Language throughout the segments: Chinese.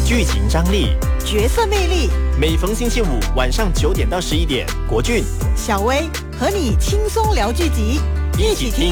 剧情张力、 角色魅力。 每逢星期五晚上9点到11点，国俊、 小薇和你轻松聊剧集， 一起听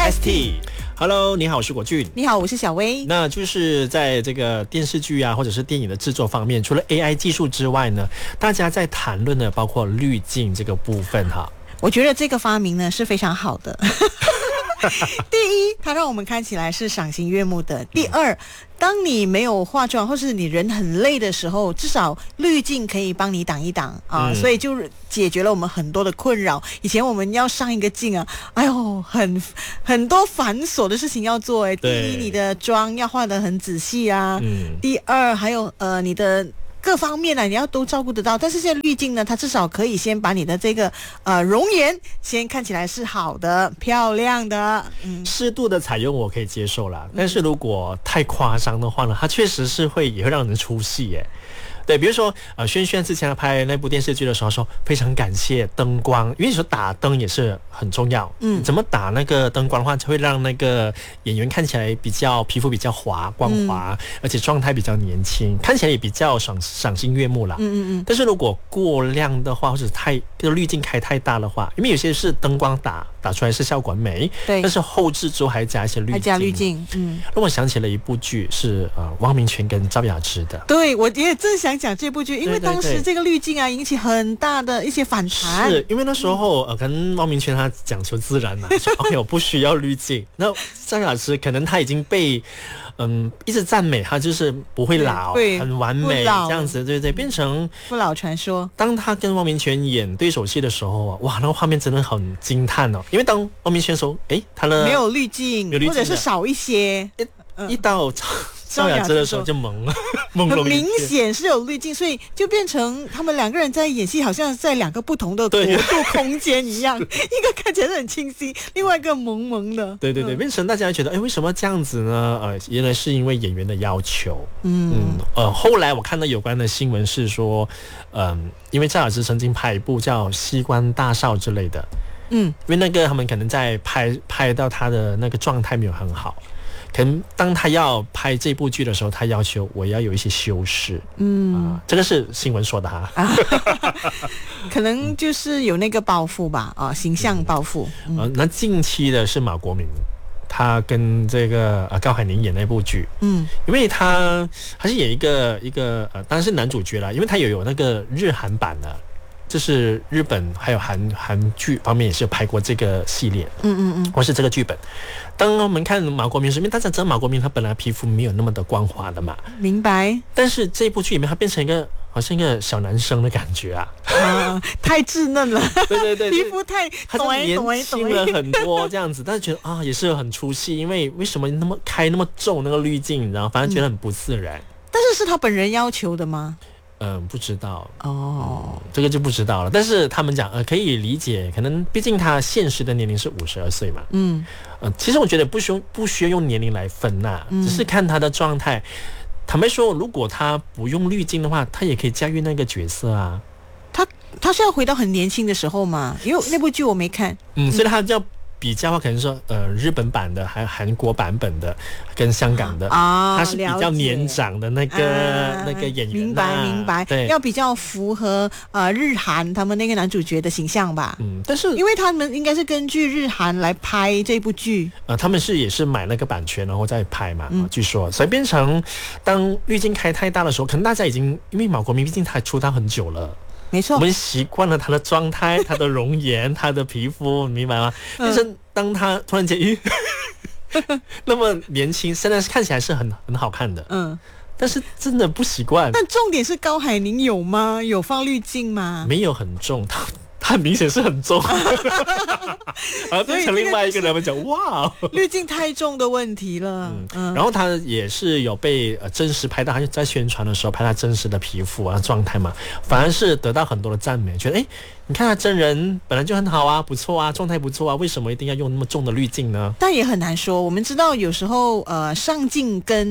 OST。Hello， 你好，我是国俊。 你好，我是小薇。 那就是在这个电视剧啊，或者是电影的制作方面，除了 AI 技术之外呢，大家在谈论的包括滤镜这个部分哈。 我觉得这个发明呢是非常好的。第一，它让我们看起来是赏心悦目的。第二，当你没有化妆或是你人很累的时候，至少滤镜可以帮你挡一挡啊，所以就解决了我们很多的困扰。以前我们要上一个镜啊，哎呦，很多繁琐的事情要做哎。第一，你的妆要画得很仔细啊。第二，还有你的各方面呢，你要都照顾得到。但是现在滤镜呢，它至少可以先把你的这个容颜先看起来是好的、漂亮的。 适度的采用我可以接受啦，但是如果太夸张的话呢，它确实是也会让人出戏耶。对，比如说轩轩之前拍那部电视剧的时候说非常感谢灯光，因为你说打灯也是很重要。怎么打那个灯光的话，就会让那个演员看起来皮肤比较光滑，而且状态比较年轻，看起来也比较赏心悦目啦。但是如果过亮的话，或者滤镜开太大的话，因为有些是灯光打出来是效果美， 对， 但是后置之后还加一些滤镜。让我想起了一部剧是汪明荃跟赵雅芝的。 对，我也正想讲这部剧，因为当时这个滤镜啊引起很大的一些反弹。 是因为那时候可能汪明荃他讲求自然嘛，说 OK 我不需要滤镜。那赵雅芝可能他已经被一直赞美他就是不会老，很完美这样子，对对，变成不老传说。 当他跟汪明荃演对手戏的时候啊，哇，那个画面真的很惊叹哦。因为当汪明荃说，他的没有滤镜，或者是少一些， 一到赵雅芝的时候就懵了， 很明显是有滤镜，所以就变成他们两个人在演戏，好像在两个不同的国度空间一样，一个看起来是很清晰，另外一个蒙蒙的。 对对对，变成大家觉得，为什么这样子呢？原来是因为演员的要求。后来我看到有关的新闻是说，因为赵雅芝曾经拍一部叫《西关大少》之类的，因为那个他们可能在拍到他的那个状态没有很好。可能当他要拍这部剧的时候，他要求我要有一些修饰。这个是新闻说的哈。 可能就是有那个包袱吧，形象包袱。 那近期的是马国明，他跟这个高海宁演那部剧。因为他还是演一个当然是男主角啦，因为他有那个日韩版的。就是日本还有韩剧方面也是有拍过这个系列，或是这个剧本。当我们看马国明时，因为大家知道马国明他本来皮肤没有那么的光滑的嘛， 明白。 但是这部剧里面他变成好像一个小男生的感觉啊， 太稚嫩了， 对， 皮肤太他就年轻了很多这样子，但是觉得也是很出戏，因为什么开那么重那个滤镜，你知道，反正觉得很不自然。 但是他本人要求的吗？ 不知道这个就不知道了。但是他们讲可以理解，可能毕竟他现实的年龄是52岁嘛。其实我觉得不需要用年龄来分呐，只是看他的状态。坦白说，如果他不用滤镜的话，他也可以驾驭那个角色啊。 他是要回到很年轻的时候嘛？因为那部剧我没看。 所以他就要比较的话，可能说日本版的还有韩国版本的跟香港的他是比较年长的那个演员。 明白。对，要比较符合日韩他们那个男主角的形象吧。 但是因为他们应该是根据日韩来拍这部剧。 他们也是买那个版权然后再拍嘛。据说，所以变成当滤镜开太大的时候，可能大家已经因为马国明毕竟他出道很久了。 没错， 我们习惯了他的状态、他的容颜、他的皮肤，明白吗？但是当他突然间那么年轻，现在看起来是很好看的，但是真的不习惯。 但重点是高海宁有吗？有放滤镜吗？ 没有很重，他明显是很重。变成另外一个人们讲哇， 滤镜太重的问题了。 然后他也是有被真实拍到，他就在宣传的时候拍他真实的皮肤状态嘛，反而是得到很多的赞美，觉得你看他真人本来就很好啊，不错啊，状态不错啊，为什么一定要用那么重的滤镜呢？ 但也很难说。我们知道有时候上镜跟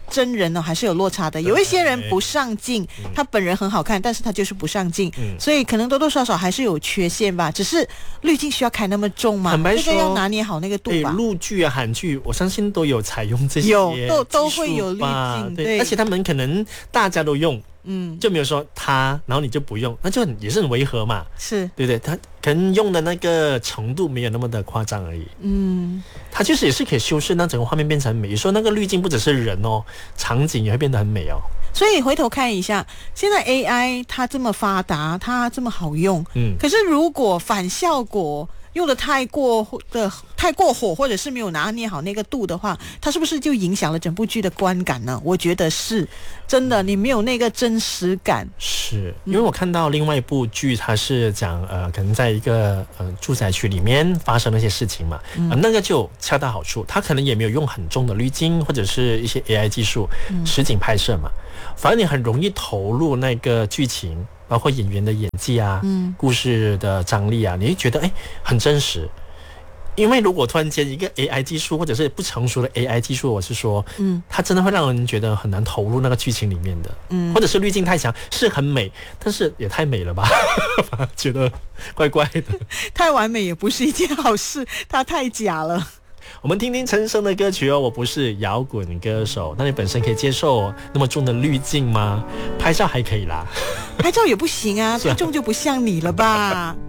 真人呢还是有落差的。有一些人不上镜，他本人很好看，但是他就是不上镜，所以可能多多少少还是有缺陷吧。只是滤镜需要开那么重吗？这个要拿捏好那个度吧。 陆剧啊、韩剧，我相信都有采用这些， 都会有滤镜， 对，而且他们可能大家都用。就没有说他，然后你就不用，那就也是很违和嘛。 是对对，他可能用的那个程度没有那么的夸张而已。他就是也是可以修饰让整个画面变成很美。有时候那个滤镜不只是人哦，场景也会变得很美哦。 所以回头看一下，现在 AI 它这么发达，它这么好用，可是如果反效果用的太过火，或者是没有拿捏好那个度的话，它是不是就影响了整部剧的观感呢？我觉得是真的，你没有那个真实感。 是因为我看到另外一部剧，它是讲可能在一个住宅区里面发生了一些事情嘛，那个就恰到好处，它可能也没有用很重的滤镜或者是一些 AI 技术实景拍摄嘛，反而你很容易投入那个剧情。包括演员的演技啊，故事的张力啊，你会觉得很真实。因为如果突然间一个 AI 技术或者是不成熟的 AI 技术，我是说，它真的会让人觉得很难投入那个剧情里面的，或者是滤镜太强，是很美，但是也太美了吧，觉得怪怪的。 太完美也不是一件好事，它太假了。 我们听听陈升的歌曲哦，我不是摇滚歌手。那你本身可以接受那么重的滤镜吗？拍照还可以啦， 拍照也不行啊，太重就不像你了吧。